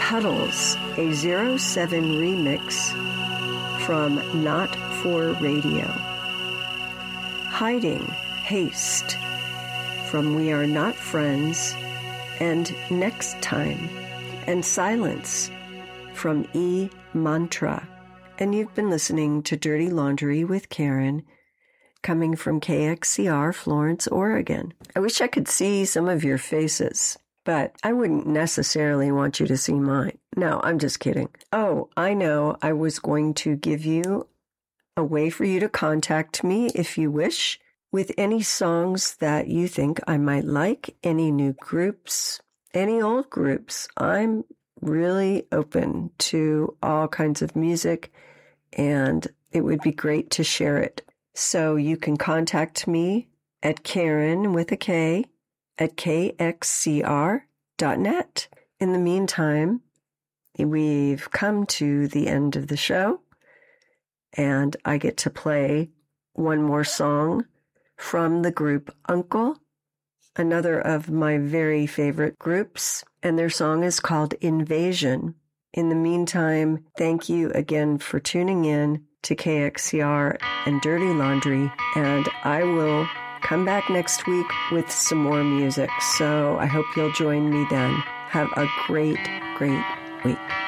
Puddles, a 07 remix from Not For Radio. Hiding, Haste from We Are Not Friends, and Next Time, and Silence from E Mantra. And you've been listening to Dirty Laundry with Karen, coming from KXCR, Florence, Oregon. I wish I could see some of your faces, but I wouldn't necessarily want you to see mine. No, I'm just kidding. Oh, I know. I was going to give you a way for you to contact me if you wish with any songs that you think I might like, any new groups, any old groups. I'm really open to all kinds of music, and it would be great to share it. So you can contact me at Karen with a K at kxcr.net. In the meantime, we've come to the end of the show, and I get to play one more song from the group Uncle, another of my very favorite groups, and their song is called Invasion. In the meantime, thank you again for tuning in to KXCR and Dirty Laundry, and I will come back next week with some more music. So I hope you'll join me then. Have a great, great week.